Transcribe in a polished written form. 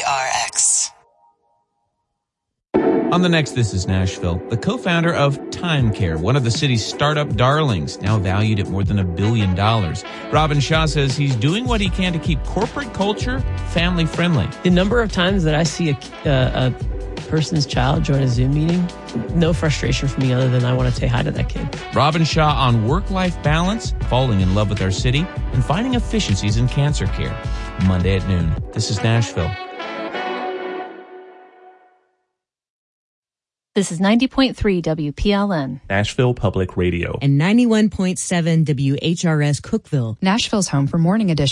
KPRX. On the next This is Nashville, the co-founder of Time Care, one of the city's startup darlings, now valued at more than $1 billion. Robin Shaw says he's doing what he can to keep corporate culture family-friendly. The number of times that I see a person's child join a Zoom meeting, no frustration for me other than I want to say hi to that kid. Robin Shaw on work-life balance, falling in love with our city, and finding efficiencies in cancer care. Monday at noon. This is Nashville. This is 90.3 WPLN. Nashville Public Radio. And 91.7 WHRS Cookeville. Nashville's home for Morning Edition.